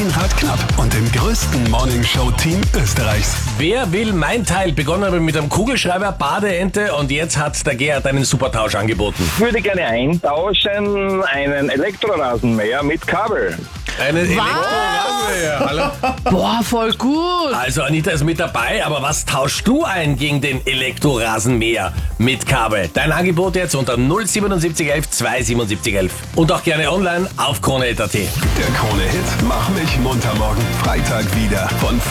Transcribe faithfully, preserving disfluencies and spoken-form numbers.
Reinhard Knapp und dem größten Morningshow-Team Österreichs. Wer will mein Teil? Begonnen habe ich mit einem Kugelschreiber, Badeente und jetzt hat der Gerhard einen super Tausch angeboten. Ich würde gerne eintauschen einen Elektrorasenmäher mit Kabel. Einen Elektrorasenmäher. Hallo? Boah, voll gut. Also Anita ist mit dabei, aber was tauschst du ein gegen den Elektrorasenmäher mit Kabel? Dein Angebot jetzt unter null siebenundsiebzig elf zweihundertsiebenundsiebzig elf und auch gerne online auf krone punkt at. Der Krone-Hit Mach mich munter morgen Freitag wieder von